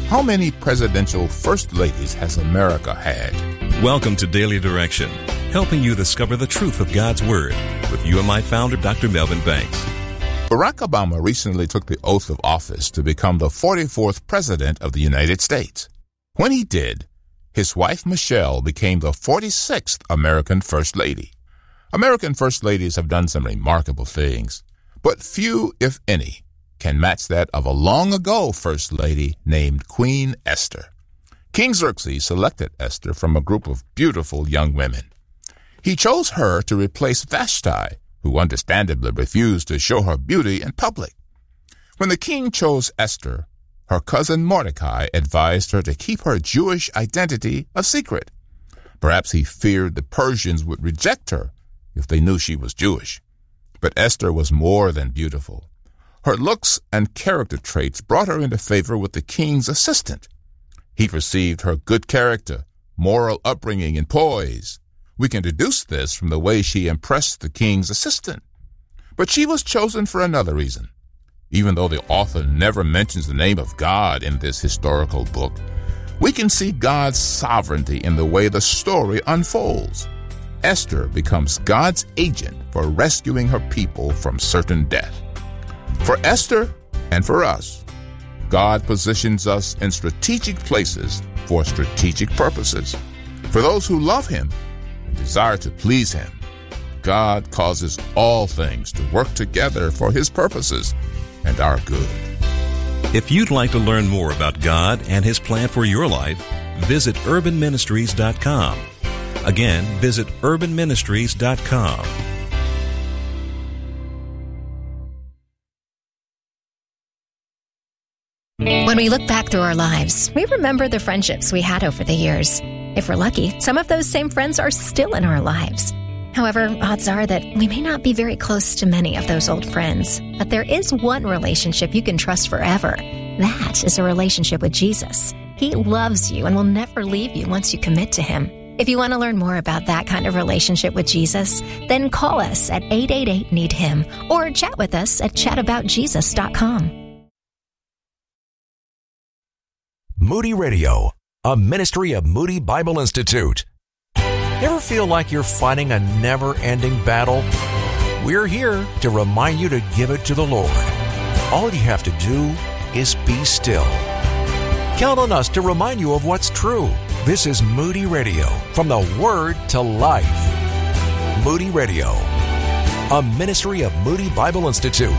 How many presidential first ladies has America had? Welcome to Daily Direction, helping you discover the truth of God's Word with UMI founder Dr. Melvin Banks. Barack Obama recently took the oath of office to become the 44th President of the United States. When he did, his wife Michelle became the 46th American First Lady. American First Ladies have done some remarkable things, but few, if any, can match that of a long-ago First Lady named Queen Esther. King Xerxes selected Esther from a group of beautiful young women. He chose her to replace Vashti, who understandably refused to show her beauty in public. When the king chose Esther, her cousin Mordecai advised her to keep her Jewish identity a secret. Perhaps he feared the Persians would reject her if they knew she was Jewish. But Esther was more than beautiful. Her looks and character traits brought her into favor with the king's assistant. He perceived her good character, moral upbringing, and poise. We can deduce this from the way she impressed the king's assistant. But she was chosen for another reason. Even though the author never mentions the name of God in this historical book, we can see God's sovereignty in the way the story unfolds. Esther becomes God's agent for rescuing her people from certain death. For Esther and for us, God positions us in strategic places for strategic purposes. For those who love Him and desire to please Him, God causes all things to work together for His purposes and our good. If you'd like to learn more about God and His plan for your life, visit urbanministries.com. Again, visit urbanministries.com. When we look back through our lives, we remember the friendships we had over the years. If we're lucky, some of those same friends are still in our lives. However, odds are that we may not be very close to many of those old friends. But there is one relationship you can trust forever. That is a relationship with Jesus. He loves you and will never leave you once you commit to Him. If you want to learn more about that kind of relationship with Jesus, then call us at 888-NEED-HIM or chat with us at chataboutjesus.com. Moody Radio, a ministry of Moody Bible Institute. Ever feel like you're fighting a never-ending battle? We're here to remind you to give it to the Lord. All you have to do is be still. Count on us to remind you of what's true. This is Moody Radio, from the Word to Life. Moody Radio, a ministry of Moody Bible Institute.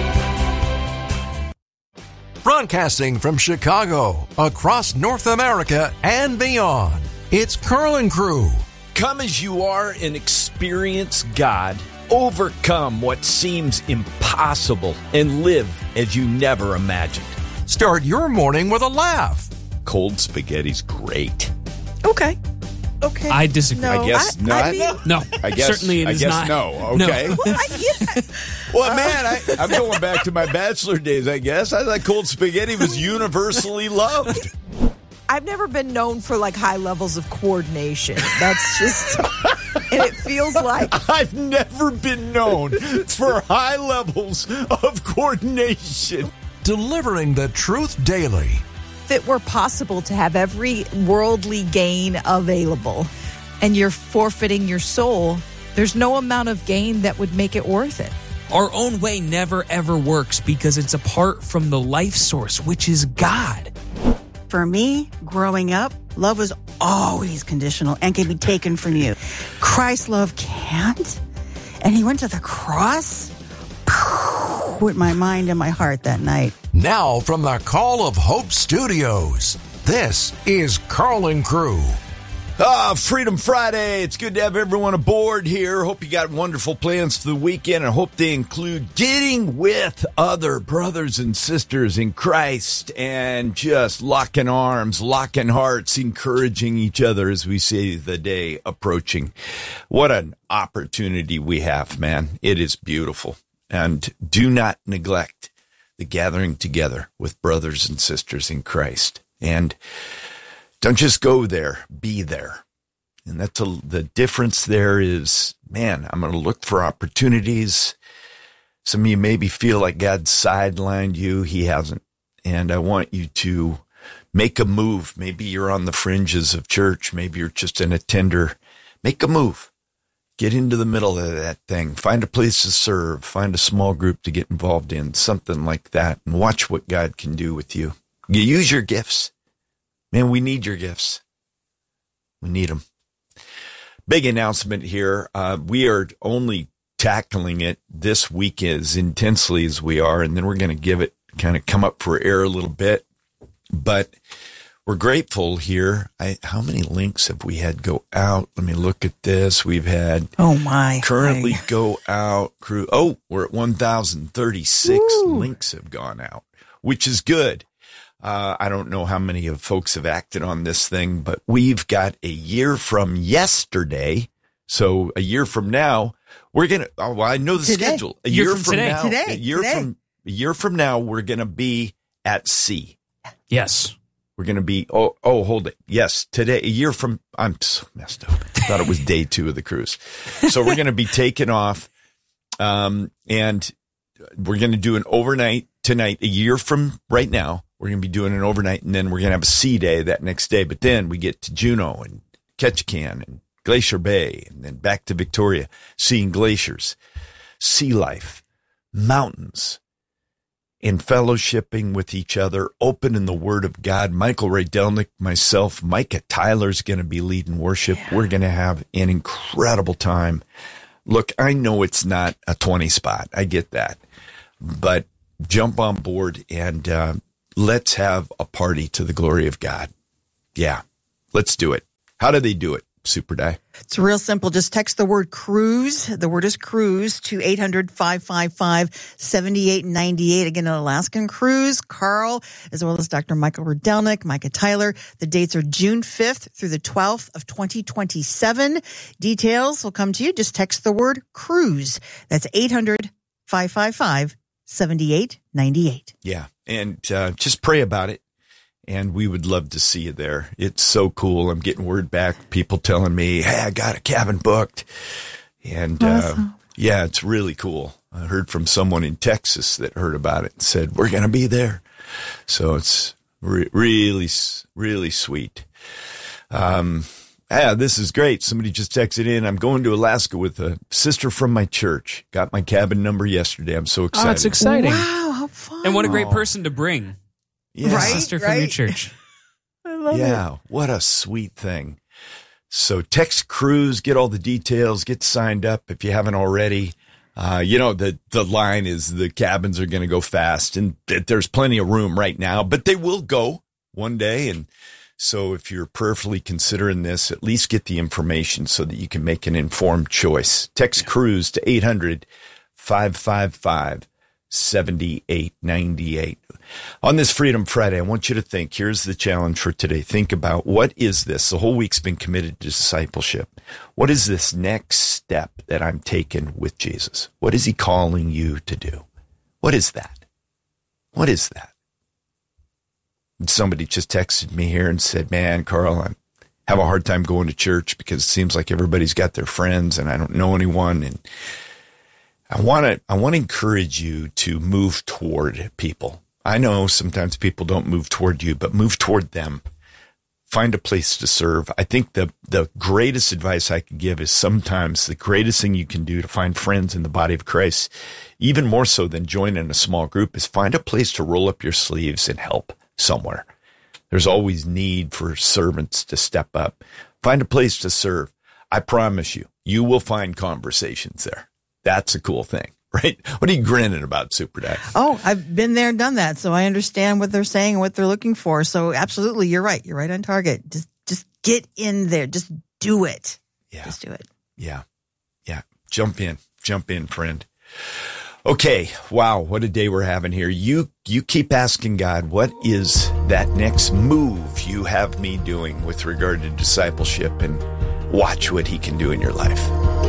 Broadcasting from Chicago, across North America and beyond, it's Carl and Crew. Come as you are and experience God. Overcome what seems impossible and live as you never imagined. Start your morning with a laugh. Cold spaghetti's great. Okay. I disagree. No, I guess not. No, I guess, certainly it is not. No. Okay. No. Well, man, I'm going back to my bachelor days, I guess. I thought cold spaghetti was universally loved. I've never been known for like high levels of coordination. That's just, and it feels like I've never been known for high levels of coordination. Delivering the truth daily. if it were possible to have every worldly gain available and you're forfeiting your soul, there's no amount of gain that would make it worth it. Our own way never, ever works because it's apart from the life source, which is God. For me, growing up, love was always conditional and can be taken from you. Christ's love can't. And he went to the cross with my mind and my heart that night. Now from the Call of Hope Studios, this is Carl and Crew. Freedom Friday. It's good to have everyone aboard here. Hope you got wonderful plans for the weekend. I hope they include getting with other brothers and sisters in Christ and just locking arms, locking hearts, encouraging each other as we see the day approaching. What an opportunity we have, man. It is beautiful. And do not neglect the gathering together with brothers and sisters in Christ. And don't just go there, be there. And that's the difference there is, man, I'm going to look for opportunities. Some of you maybe feel like God sidelined you. He hasn't. And I want you to Make a move. Maybe you're on the fringes of church. Maybe you're just an attender. Make a move. Get into the middle of that thing. Find a place to serve. Find a small group to get involved in, something like that, and watch what God can do with you. You use your gifts. Man, we need your gifts. We need them. Big announcement here. We are only tackling it this week as intensely as we are, and then we're going to give it kind of come up for air a little bit. But we're grateful here. How many links have we had go out? Let me look at this. We've had currently go out. We're at 1,036 links have gone out, which is good. I don't know how many of folks have acted on this thing, but we've got a year from yesterday. So a year from now, we're going to, I know the schedule. A year from now, a year from now, we're going to be at sea. Yes. We're going to be, hold it. Yes, today, a year from, I'm so messed up. I thought it was day 2 of the cruise. So we're going to be taking off, and we're going to do an overnight tonight, a year from right now. We're going to be doing an overnight, and then we're going to have a sea day that next day. But then we get to Juneau and Ketchikan and Glacier Bay, and then back to Victoria, seeing glaciers, sea life, mountains, in fellowshipping with each other, open in the Word of God. Michael Rydelnik, myself, Micah Tyler's going to be leading worship. Yeah. We're going to have an incredible time. Look, I know it's not a 20 spot. I get that. But jump on board and let's have a party to the glory of God. Yeah, let's do it. How do they do it, Super Di? It's real simple. Just text the word cruise. The word is cruise to 800-555-7898. Again, an Alaskan cruise. Carl, as well as Dr. Michael Rydelnik, Micah Tyler. The dates are June 5th through the 12th of 2027. Details will come to you. Just text the word cruise. That's 800-555-7898. Yeah. And just pray about it. And we would love to see you there. It's so cool. I'm getting word back. People telling me, hey, I got a cabin booked. And awesome. Yeah, it's really cool. I heard from someone in Texas that heard about it and said, we're going to be there. So it's really, really sweet. This is great. Somebody just texted in. I'm going to Alaska with a sister from my church. Got my cabin number yesterday. I'm so excited. Oh, it's exciting. Wow, how fun. And what a great person to bring. Yeah. Right? Sister from your church. I love it. Yeah, what a sweet thing. So text cruise, get all the details, get signed up if you haven't already. The line is the cabins are going to go fast, and there's plenty of room right now, but they will go one day. And so if you're prayerfully considering this, at least get the information so that you can make an informed choice. Text cruise to 800-555-7898. On this Freedom Friday, I want you to think, here's the challenge for today. Think about, what is this? The whole week's been committed to discipleship. What is this next step that I'm taking with Jesus? What is he calling you to do? What is that? What is that? And somebody just texted me here and said, man, Carl, I have a hard time going to church because it seems like everybody's got their friends and I don't know anyone. And I want to encourage you to move toward people. I know sometimes people don't move toward you, but move toward them. Find a place to serve. I think the greatest advice I could give is sometimes the greatest thing you can do to find friends in the body of Christ, even more so than joining a small group, is find a place to roll up your sleeves and help somewhere. There's always need for servants to step up. Find a place to serve. I promise you, you will find conversations there. That's a cool thing, right? What are you grinning about, Super Dad? Oh, I've been there and done that, so I understand what they're saying and what they're looking for. So absolutely, you're right. You're right on target. Just get in there. Just do it. Yeah. Just do it. Yeah. Yeah. Jump in, friend. Okay. Wow. What a day we're having here. You keep asking God, what is that next move you have me doing with regard to discipleship, and watch what he can do in your life.